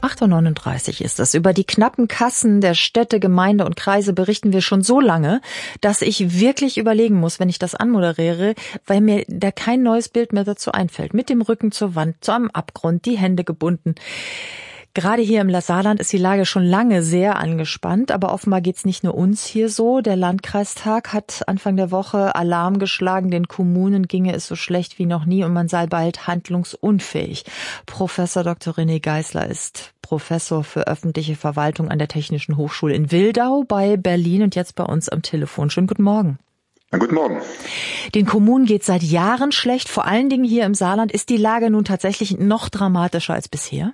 8:39 Uhr ist es. Über die knappen Kassen der Städte, Gemeinde und Kreise berichten wir schon so lange, dass ich wirklich überlegen muss, wenn ich das anmoderiere, weil mir da kein neues Bild mehr dazu einfällt. Mit dem Rücken zur Wand, zu einem Abgrund, die Hände gebunden. Gerade hier im Saarland ist die Lage schon lange sehr angespannt, aber offenbar geht's nicht nur uns hier so. Der Landkreistag hat Anfang der Woche Alarm geschlagen, den Kommunen ginge es so schlecht wie noch nie und man sei bald handlungsunfähig. Professor Dr. René Geisler ist Professor für öffentliche Verwaltung an der Technischen Hochschule in Wildau bei Berlin und jetzt bei uns am Telefon. Schönen guten Morgen. Na, guten Morgen. Den Kommunen geht seit Jahren schlecht, vor allen Dingen hier im Saarland. Ist die Lage nun tatsächlich noch dramatischer als bisher?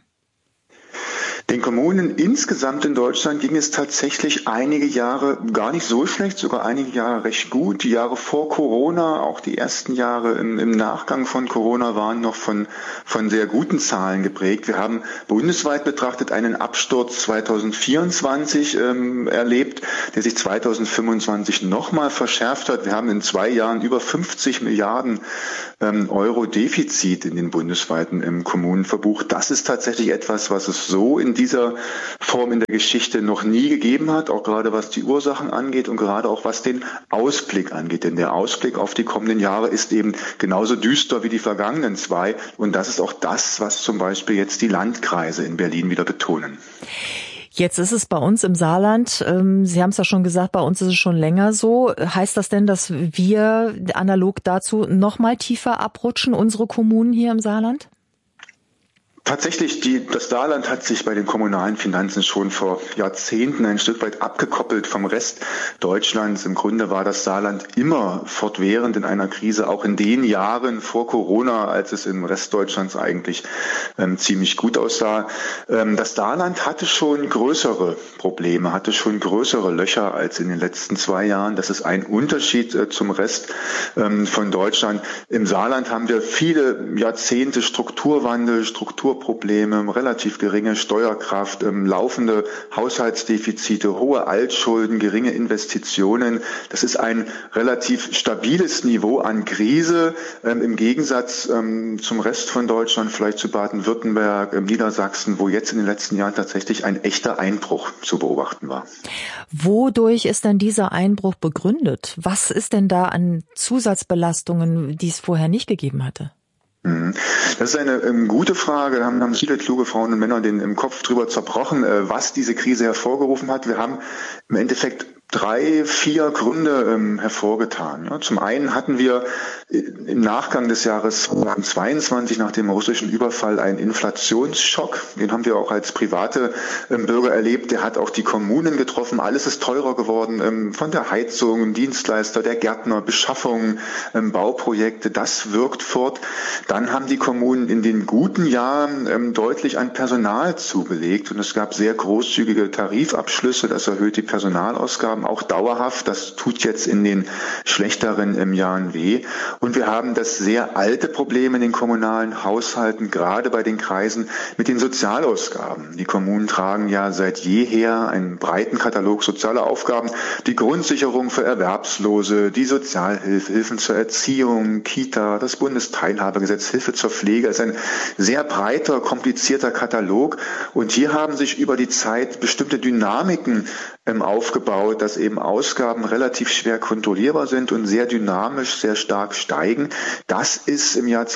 Den Kommunen insgesamt in Deutschland ging es tatsächlich einige Jahre gar nicht so schlecht, sogar einige Jahre recht gut. Die Jahre vor Corona, auch die ersten Jahre im Nachgang von Corona waren noch von sehr guten Zahlen geprägt. Wir haben bundesweit betrachtet einen Absturz 2024 erlebt, der sich 2025 nochmal verschärft hat. Wir haben in 2 Jahren über 50 Milliarden Euro Defizit in den bundesweiten Kommunen verbucht. Das ist tatsächlich etwas, was es so in dieser Form in der Geschichte noch nie gegeben hat, auch gerade was die Ursachen angeht und gerade auch was den Ausblick angeht. Denn der Ausblick auf die kommenden Jahre ist eben genauso düster wie die vergangenen 2. Und das ist auch das, was zum Beispiel jetzt die Landkreise in Berlin wieder betonen. Jetzt ist es bei uns im Saarland, Sie haben es ja schon gesagt, bei uns ist es schon länger so. Heißt das denn, dass wir analog dazu noch mal tiefer abrutschen, unsere Kommunen hier im Saarland? Tatsächlich, das Saarland hat sich bei den kommunalen Finanzen schon vor Jahrzehnten ein Stück weit abgekoppelt vom Rest Deutschlands. Im Grunde war das Saarland immer fortwährend in einer Krise, auch in den Jahren vor Corona, als es im Rest Deutschlands eigentlich ziemlich gut aussah. Das Saarland hatte schon größere Probleme, hatte schon größere Löcher als in den letzten 2 Jahren. Das ist ein Unterschied zum Rest von Deutschland. Im Saarland haben wir viele Jahrzehnte Strukturwandel, Strukturprobleme, relativ geringe Steuerkraft, laufende Haushaltsdefizite, hohe Altschulden, geringe Investitionen. Das ist ein relativ stabiles Niveau an Krise im Gegensatz zum Rest von Deutschland, vielleicht zu Baden-Württemberg, Niedersachsen, wo jetzt in den letzten Jahren tatsächlich ein echter Einbruch zu beobachten war. Wodurch ist denn dieser Einbruch begründet? Was ist denn da an Zusatzbelastungen, die es vorher nicht gegeben hatte? Das ist eine gute Frage. Da haben viele kluge Frauen und Männer den im Kopf drüber zerbrochen, was diese Krise hervorgerufen hat. Wir haben im Endeffekt 3, 4 Gründe hervorgetan. Ja, zum einen hatten wir im Nachgang des Jahres 2022 nach dem russischen Überfall einen Inflationsschock. Den haben wir auch als private Bürger erlebt. Der hat auch die Kommunen getroffen. Alles ist teurer geworden, von der Heizung, Dienstleister, der Gärtner, Beschaffung, Bauprojekte. Das wirkt fort. Dann haben die Kommunen in den guten Jahren deutlich an Personal zugelegt und es gab sehr großzügige Tarifabschlüsse. Das erhöht die Personalausgaben auch dauerhaft. Das tut jetzt in den schlechteren Jahren weh. Und wir haben das sehr alte Problem in den kommunalen Haushalten, gerade bei den Kreisen, mit den Sozialausgaben. Die Kommunen tragen ja seit jeher einen breiten Katalog sozialer Aufgaben. Die Grundsicherung für Erwerbslose, die Sozialhilfe, Hilfen zur Erziehung, Kita, das Bundesteilhabegesetz, Hilfe zur Pflege. Das ist ein sehr breiter, komplizierter Katalog. Und hier haben sich über die Zeit bestimmte Dynamiken aufgebaut, dass eben Ausgaben relativ schwer kontrollierbar sind und sehr dynamisch, sehr stark steigen. Das ist im Jahr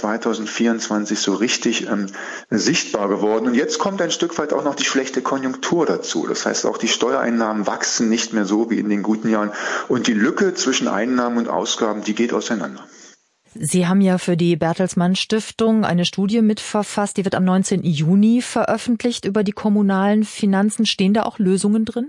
2024 so richtig sichtbar geworden. Und jetzt kommt ein Stück weit auch noch die schlechte Konjunktur dazu. Das heißt, auch die Steuereinnahmen wachsen nicht mehr so wie in den guten Jahren. Und die Lücke zwischen Einnahmen und Ausgaben, die geht auseinander. Sie haben ja für die Bertelsmann Stiftung eine Studie mitverfasst, die wird am 19. Juni veröffentlicht über die kommunalen Finanzen. Stehen da auch Lösungen drin?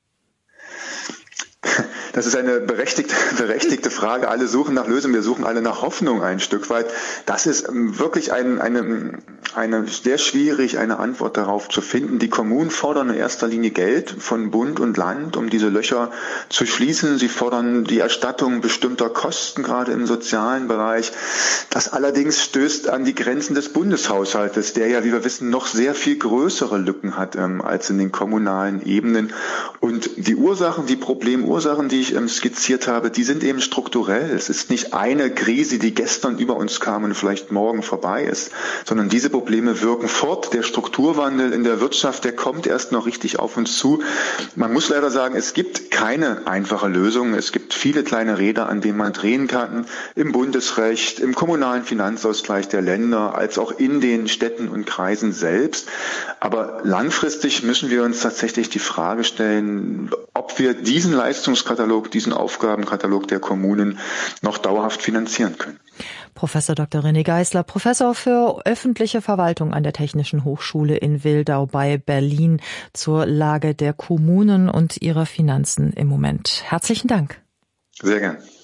Das ist eine berechtigte Frage. Alle suchen nach Lösungen, wir suchen alle nach Hoffnung ein Stück weit. Das ist wirklich eine sehr schwierig, eine Antwort darauf zu finden. Die Kommunen fordern in erster Linie Geld von Bund und Land, um diese Löcher zu schließen. Sie fordern die Erstattung bestimmter Kosten, gerade im sozialen Bereich. Das allerdings stößt an die Grenzen des Bundeshaushaltes, der ja, wie wir wissen, noch sehr viel größere Lücken hat als in den kommunalen Ebenen. Und die Ursachen, die Problemursachen Ursachen, die ich skizziert habe, die sind eben strukturell. Es ist nicht eine Krise, die gestern über uns kam und vielleicht morgen vorbei ist, sondern diese Probleme wirken fort. Der Strukturwandel in der Wirtschaft, der kommt erst noch richtig auf uns zu. Man muss leider sagen, es gibt keine einfache Lösung. Es gibt viele kleine Räder, an denen man drehen kann, im Bundesrecht, im kommunalen Finanzausgleich der Länder, als auch in den Städten und Kreisen selbst. Aber langfristig müssen wir uns tatsächlich die Frage stellen, ob wir diesen Leistungskatalog, diesen Aufgabenkatalog der Kommunen noch dauerhaft finanzieren können. Professor Dr. René Geisler, Professor für öffentliche Verwaltung an der Technischen Hochschule in Wildau bei Berlin zur Lage der Kommunen und ihrer Finanzen im Moment. Herzlichen Dank. Sehr gern.